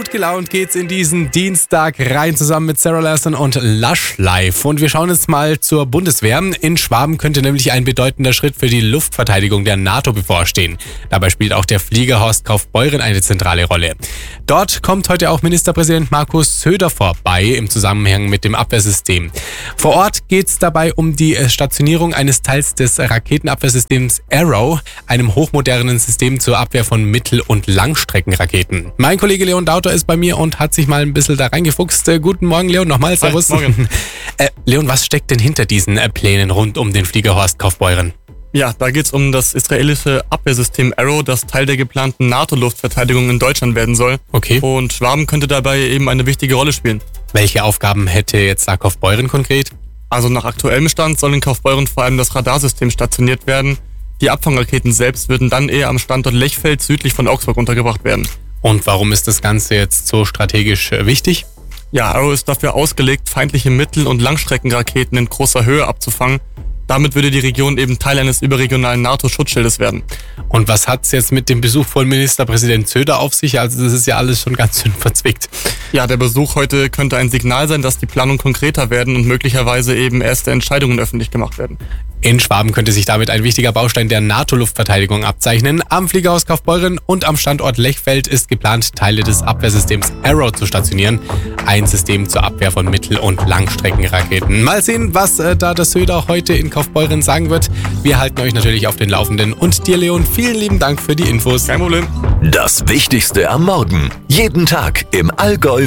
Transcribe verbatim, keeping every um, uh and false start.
Gut gelaunt geht's in diesen Dienstag rein, zusammen mit Sarah Larsson und Lush Life. Und wir schauen jetzt mal zur Bundeswehr. In Schwaben könnte nämlich ein bedeutender Schritt für die Luftverteidigung der NATO bevorstehen. Dabei spielt auch der Flieger Horst Kaufbeuren eine zentrale Rolle. Dort kommt heute auch Ministerpräsident Markus Söder vorbei im Zusammenhang mit dem Abwehrsystem. Vor Ort geht's dabei um die Stationierung eines Teils des Raketenabwehrsystems Arrow, einem hochmodernen System zur Abwehr von Mittel- und Langstreckenraketen. Mein Kollege Leon Dauter ist bei mir und hat sich mal ein bisschen da reingefuchst. Äh, guten Morgen, Leon, nochmal. Servus. Hi, morgen. äh, Leon, was steckt denn hinter diesen äh, Plänen rund um den Flieger Horst Kaufbeuren? Ja, da geht's um das israelische Abwehrsystem Arrow, das Teil der geplanten NATO-Luftverteidigung in Deutschland werden soll. Okay. Und Schwaben könnte dabei eben eine wichtige Rolle spielen. Welche Aufgaben hätte jetzt da Kaufbeuren konkret? Also nach aktuellem Stand soll in Kaufbeuren vor allem das Radarsystem stationiert werden. Die Abfangraketen selbst würden dann eher am Standort Lechfeld südlich von Augsburg untergebracht werden. Und warum ist das Ganze jetzt so strategisch wichtig? Ja, Arrow ist dafür ausgelegt, feindliche Mittel- und Langstreckenraketen in großer Höhe abzufangen. Damit würde die Region eben Teil eines überregionalen NATO-Schutzschildes werden. Und was hat's jetzt mit dem Besuch von Ministerpräsident Söder auf sich? Also das ist ja alles schon ganz schön verzwickt. Ja, der Besuch heute könnte ein Signal sein, dass die Planungen konkreter werden und möglicherweise eben erste Entscheidungen öffentlich gemacht werden. In Schwaben könnte sich damit ein wichtiger Baustein der NATO-Luftverteidigung abzeichnen. Am Fliegerhaus Kaufbeuren und am Standort Lechfeld ist geplant, Teile des Abwehrsystems Arrow zu stationieren. Ein System zur Abwehr von Mittel- und Langstreckenraketen. Mal sehen, was äh, da der Söder heute in Kaufbeuren sagen wird. Wir halten euch natürlich auf den Laufenden. Und dir, Leon, vielen lieben Dank für die Infos. Kein Problem. Das Wichtigste am Morgen. Jeden Tag im Allgäu